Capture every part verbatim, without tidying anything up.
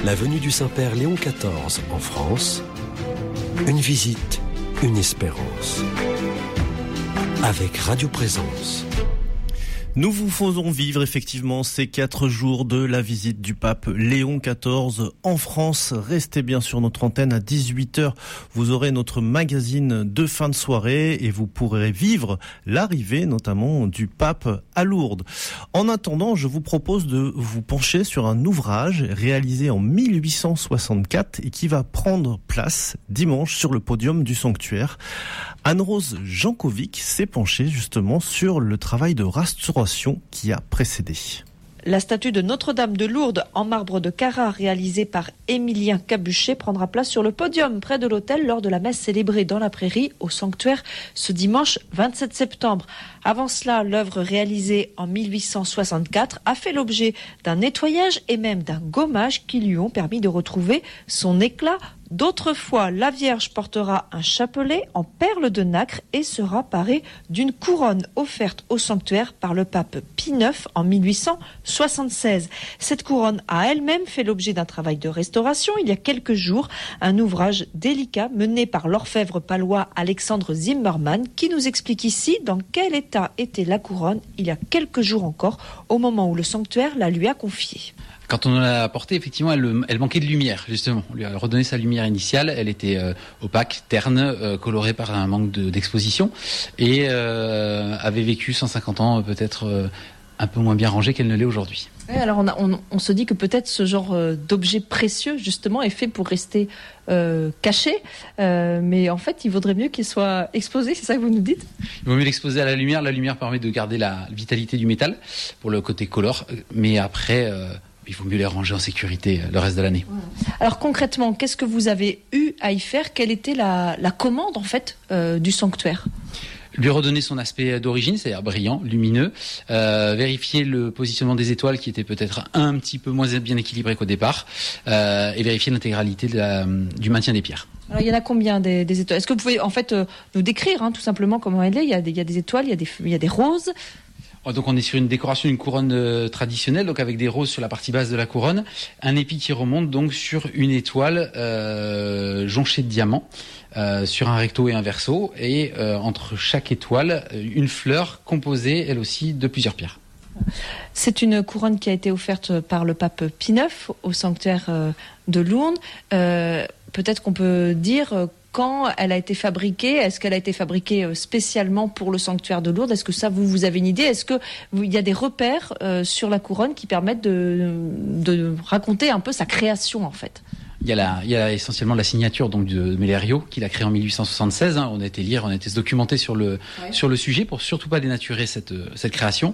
La venue du Saint-Père Léon quatorze en France, une visite, une espérance. Avec Radio Présence. Nous vous faisons vivre effectivement ces quatre jours de la visite du pape Léon quatorze en France. Restez bien sur notre antenne à dix-huit heures. Vous aurez notre magazine de fin de soirée et vous pourrez vivre l'arrivée notamment du pape à Lourdes. En attendant, je vous propose de vous pencher sur un ouvrage réalisé en mille huit cent soixante-quatre et qui va prendre place dimanche sur le podium du sanctuaire. Anne-Rose Jankovic s'est penchée justement sur le travail de restauration qui a précédé. La statue de Notre-Dame de Lourdes en marbre de Carrare réalisée par Émilien Cabuchet prendra place sur le podium près de l'autel lors de la messe célébrée dans la prairie au sanctuaire ce dimanche vingt-sept septembre. Avant cela, l'œuvre réalisée en mille huit cent soixante-quatre a fait l'objet d'un nettoyage et même d'un gommage qui lui ont permis de retrouver son éclat d'autrefois. La Vierge portera un chapelet en perles de nacre et sera parée d'une couronne offerte au sanctuaire par le pape Pie neuf en mille huit cent soixante-seize. Cette couronne a elle-même fait l'objet d'un travail de restauration il y a quelques jours, un ouvrage délicat mené par l'orfèvre palois Alexandre Zimmermann qui nous explique ici dans quel état était la couronne il y a quelques jours encore, au moment où le sanctuaire la lui a confiée. Quand on l'a apportée, effectivement, elle, elle manquait de lumière, justement. On lui a redonné sa lumière initiale. Elle était euh, opaque, terne, euh, colorée par un manque de, d'exposition et euh, avait vécu cent cinquante ans, peut-être euh, un peu moins bien rangée qu'elle ne l'est aujourd'hui. Ouais, alors on, a, on, on se dit que peut-être ce genre euh, d'objet précieux, justement, est fait pour rester euh, caché. Euh, mais en fait, il vaudrait mieux qu'il soit exposé, c'est ça que vous nous dites ? Il vaut mieux l'exposer à la lumière. La lumière permet de garder la vitalité du métal pour le côté color. Mais après... Euh, il vaut mieux les ranger en sécurité le reste de l'année. Alors concrètement, qu'est-ce que vous avez eu à y faire ? Quelle était la, la commande en fait euh, du sanctuaire ? Lui redonner son aspect d'origine, c'est-à-dire brillant, lumineux, euh, vérifier le positionnement des étoiles qui était peut-être un petit peu moins bien équilibré qu'au départ, euh, et vérifier l'intégralité de la, du maintien des pierres. Alors, il y en a combien des, des étoiles ? Est-ce que vous pouvez en fait euh, nous décrire hein, tout simplement comment elle est ? Il y a des, il y a des étoiles, il y a des, il y a des roses. Donc on est sur une décoration d'une couronne euh, traditionnelle, donc avec des roses sur la partie basse de la couronne, un épi qui remonte donc sur une étoile euh, jonchée de diamants, euh, sur un recto et un verso, et euh, entre chaque étoile, une fleur composée elle aussi de plusieurs pierres. C'est une couronne qui a été offerte par le pape Pie neuf au sanctuaire euh, de Lourdes. Euh, peut-être qu'on peut dire... Euh, Quand elle a été fabriquée, est-ce qu'elle a été fabriquée spécialement pour le sanctuaire de Lourdes ? Est-ce que ça, vous, vous avez une idée ? Est-ce qu'il y a des repères euh, sur la couronne qui permettent de, de raconter un peu sa création, en fait ? Il y a, la, il y a essentiellement la signature donc de Mellerio qu'il a créé en mille huit cent soixante-seize. Hein. On a été lire, on a été se documenter sur le ouais. sur le sujet pour surtout pas dénaturer cette cette création.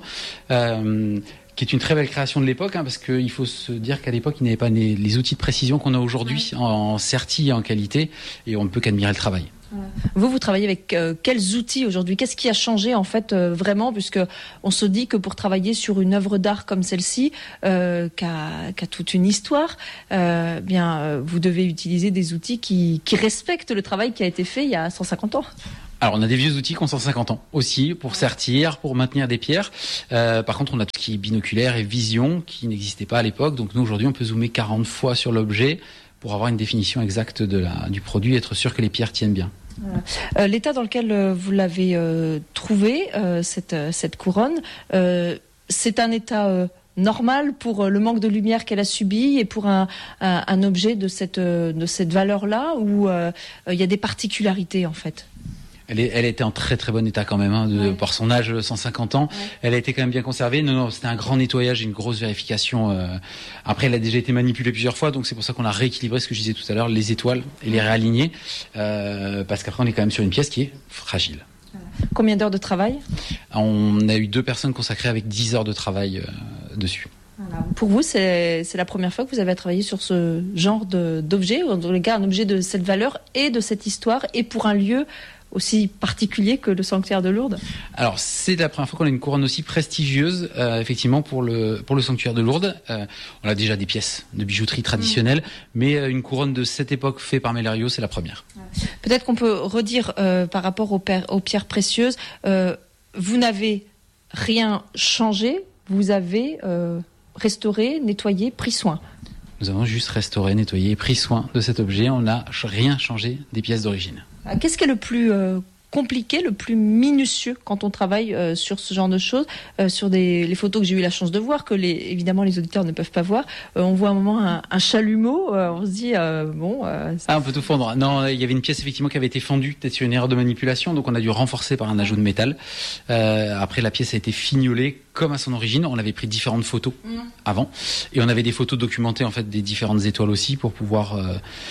Euh, qui est une très belle création de l'époque, hein, parce qu'il faut se dire qu'à l'époque, il n'y avait pas les, les outils de précision qu'on a aujourd'hui, en, en certi et en qualité, et on ne peut qu'admirer le travail. Vous, vous travaillez avec euh, quels outils aujourd'hui ? Qu'est-ce qui a changé en fait euh, vraiment, puisque on se dit que pour travailler sur une œuvre d'art comme celle-ci, euh, qui a, qui a toute une histoire, euh, bien euh, vous devez utiliser des outils qui, qui respectent le travail qui a été fait il y a cent cinquante ans. Alors, on a des vieux outils qui ont cent cinquante ans aussi, pour sertir, pour maintenir des pierres. Euh, par contre, on a tout ce qui est binoculaire et vision, qui n'existait pas à l'époque. Donc, nous, aujourd'hui, on peut zoomer quarante fois sur l'objet pour avoir une définition exacte de la, du produit et être sûr que les pierres tiennent bien. Voilà. Euh, l'état dans lequel euh, vous l'avez euh, trouvé, euh, cette, euh, cette couronne, euh, c'est un état... Euh, normal pour le manque de lumière qu'elle a subi et pour un, un, un objet de cette, de cette valeur-là, où euh, il y a des particularités en fait. Elle, est, elle était en très très bon état quand même, hein, de, ouais. par son âge, cent cinquante ans. Ouais. Elle a été quand même bien conservée. Non, non, c'était un grand nettoyage et une grosse vérification. Euh. Après, elle a déjà été manipulée plusieurs fois, donc c'est pour ça qu'on a rééquilibré ce que je disais tout à l'heure, les étoiles et les réaligner, euh, parce qu'après on est quand même sur une pièce qui est fragile. Combien d'heures de travail ? On a eu deux personnes consacrées avec dix heures de travail euh, dessus. Voilà. Pour vous, c'est, c'est la première fois que vous avez travaillé sur ce genre de, d'objet, ou en tout cas un objet de cette valeur et de cette histoire, et pour un lieu aussi particulier que le sanctuaire de Lourdes ? Alors, c'est la première fois qu'on a une couronne aussi prestigieuse, euh, effectivement, pour le, pour le sanctuaire de Lourdes. Euh, on a déjà des pièces de bijouterie traditionnelles, mmh. mais euh, une couronne de cette époque faite par Mellerio, c'est la première. Peut-être qu'on peut redire euh, par rapport aux, per- aux pierres précieuses, euh, vous n'avez rien changé, vous avez euh, restauré, nettoyé, pris soin. Nous avons juste restauré, nettoyé, pris soin de cet objet. On n'a rien changé des pièces d'origine. Qu'est-ce qui est le plus euh, compliqué, le plus minutieux quand on travaille euh, sur ce genre de choses, euh, sur des, les photos que j'ai eu la chance de voir, que les, évidemment les auditeurs ne peuvent pas voir. Euh, on voit un moment un, un chalumeau, euh, on se dit, euh, bon... Euh, ah, on peut tout fondre. Non, il y avait une pièce effectivement qui avait été fendue, peut-être sur une erreur de manipulation, donc on a dû renforcer par un ajout de métal. Euh, après, la pièce a été fignolée comme à son origine. On avait pris différentes photos mmh. avant, et on avait des photos documentées en fait des différentes étoiles aussi pour pouvoir euh,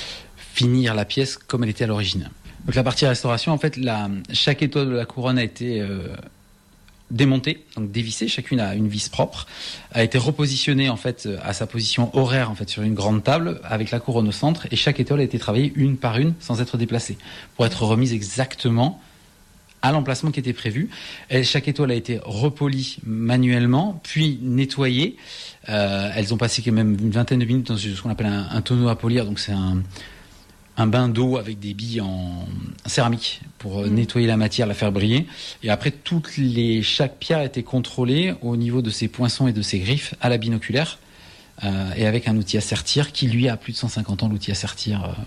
finir la pièce comme elle était à l'origine. Donc la partie restauration, en fait, la, chaque étoile de la couronne a été euh, démontée, donc dévissée, chacune a une vis propre, a été repositionnée en fait à sa position horaire en fait sur une grande table avec la couronne au centre, et chaque étoile a été travaillée une par une sans être déplacée pour être remise exactement à l'emplacement qui était prévu. Et chaque étoile a été repolie manuellement, puis nettoyée. Euh, elles ont passé quand même une vingtaine de minutes dans ce qu'on appelle un, un tonneau à polir, donc c'est un un bain d'eau avec des billes en céramique pour mmh. nettoyer la matière, la faire briller. Et après, toutes les, chaque pierre a été contrôlée au niveau de ses poinçons et de ses griffes à la binoculaire, euh, et avec un outil à sertir qui, lui, a plus de cent cinquante ans, l'outil à sertir, euh,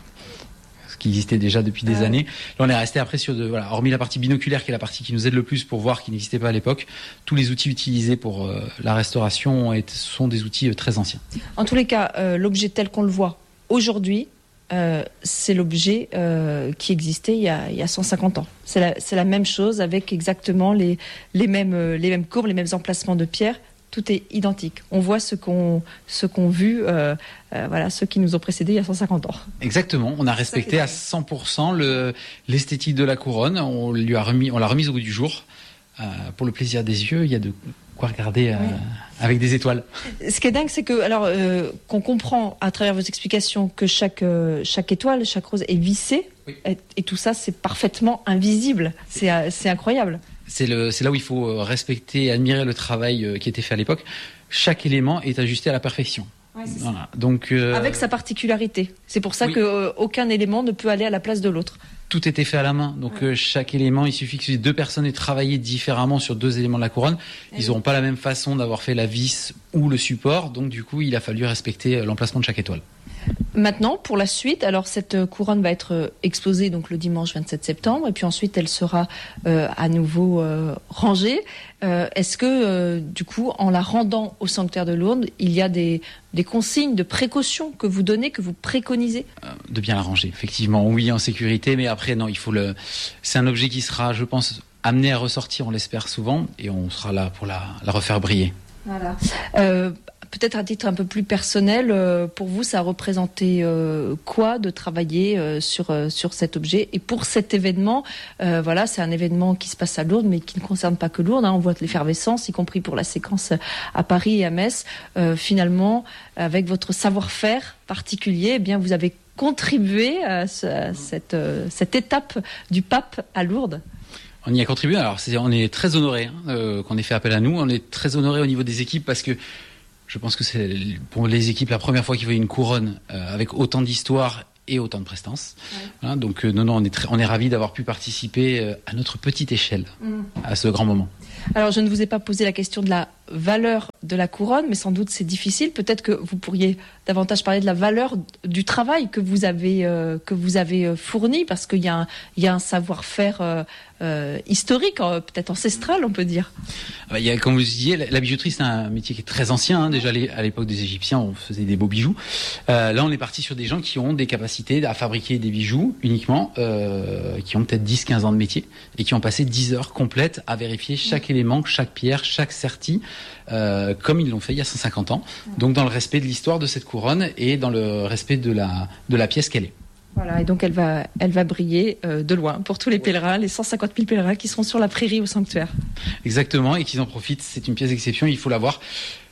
ce qui existait déjà depuis des ah. années. Là, on est resté après sur de, voilà, hormis la partie binoculaire, qui est la partie qui nous aide le plus pour voir, qui n'existait pas à l'époque, tous les outils utilisés pour euh, la restauration sont des outils euh, très anciens. En tous les cas, euh, l'objet tel qu'on le voit aujourd'hui, Euh, c'est l'objet euh, qui existait il y a, il y a cent cinquante ans. C'est la, c'est la même chose avec exactement les, les, mêmes, les mêmes courbes, les mêmes emplacements de pierres. Tout est identique. On voit ce qu'ont, ce qu'ont vu euh, euh, voilà, ceux qui nous ont précédés il y a cent cinquante ans. Exactement. On a respecté à cent pour cent le, l'esthétique de la couronne. On, lui a remis, on l'a remise au goût du jour. Euh, pour le plaisir des yeux, il y a de quoi regarder euh, oui. avec des étoiles. Ce qui est dingue, c'est que alors euh, qu'on comprend à travers vos explications que chaque euh, chaque étoile, chaque rose est vissée, oui. et, et tout ça c'est parfaitement invisible. C'est c'est incroyable. C'est le c'est là où il faut respecter et admirer le travail qui était fait à l'époque. Chaque élément est ajusté à la perfection. Ouais, voilà. Donc euh... avec sa particularité. C'est pour ça oui. que euh, aucun élément ne peut aller à la place de l'autre. Tout était fait à la main, donc ouais. euh, chaque élément, il suffit que deux personnes aient travaillé différemment sur deux éléments de la couronne. Ils n'auront pas la même façon d'avoir fait la vis ou le support, donc du coup, il a fallu respecter l'emplacement de chaque étoile. Maintenant, pour la suite, alors cette couronne va être exposée donc le dimanche vingt-sept septembre, et puis ensuite elle sera euh, à nouveau euh, rangée. Euh, est-ce que euh, du coup, en la rendant au sanctuaire de Lourdes, il y a des, des consignes de précaution que vous donnez, que vous préconisez ? euh, De bien la ranger, effectivement, oui, en sécurité, mais après non, il faut le. C'est un objet qui sera, je pense, amené à ressortir, on l'espère souvent, et on sera là pour la, la refaire briller. Voilà. Euh, Peut-être à titre un peu plus personnel, euh, pour vous, ça a représenté euh, quoi de travailler euh, sur euh, sur cet objet ? Et pour cet événement, euh, voilà, c'est un événement qui se passe à Lourdes, mais qui ne concerne pas que Lourdes. Hein, on voit l'effervescence, y compris pour la séquence à Paris et à Metz. Euh, finalement, avec votre savoir-faire particulier, eh bien, vous avez contribué à, ce, à cette euh, cette étape du pape à Lourdes. On y a contribué. Alors, c'est, on est très honorés hein, euh, qu'on ait fait appel à nous. On est très honorés au niveau des équipes parce que je pense que c'est pour les équipes la première fois qu'ils voient une couronne euh, avec autant d'histoire et autant de prestance. Ouais. Voilà, donc euh, non, non, on est très, on est ravis d'avoir pu participer euh, à notre petite échelle mmh. à ce grand moment. Alors, je ne vous ai pas posé la question de la valeur de la couronne, mais sans doute c'est difficile. Peut-être que vous pourriez davantage parler de la valeur du travail que vous avez euh, que vous avez fourni, parce qu'il y a un, il y a un savoir-faire euh, euh, historique, euh, peut-être ancestral, on peut dire. Il y a, comme vous disiez, la, la bijouterie c'est un métier qui est très ancien. Hein. Déjà à l'époque des Égyptiens, on faisait des beaux bijoux. Euh, là, on est parti sur des gens qui ont des capacités à fabriquer des bijoux uniquement, euh, qui ont peut-être dix quinze ans de métier et qui ont passé dix heures complètes à vérifier chaque élément, chaque pierre, chaque sertie. Euh, comme ils l'ont fait il y a cent cinquante ans, donc dans le respect de l'histoire de cette couronne et dans le respect de la, de la pièce qu'elle est. Voilà, et donc elle va, elle va briller euh, de loin pour tous les pèlerins, les cent cinquante mille pèlerins qui seront sur la prairie au sanctuaire. Exactement, et qu'ils en profitent, c'est une pièce d'exception, il faut la voir.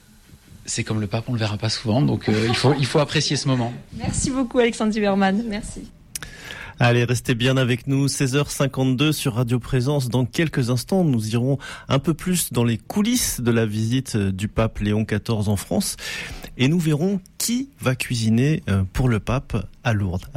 C'est comme le pape, on ne le verra pas souvent, donc euh, il, faut, il faut apprécier ce moment. Merci beaucoup Alexandre Zimmermann, merci. Allez, restez bien avec nous, seize heures cinquante-deux sur Radio Présence. Dans quelques instants, nous irons un peu plus dans les coulisses de la visite du pape Léon quatorze en France et nous verrons qui va cuisiner pour le pape à Lourdes.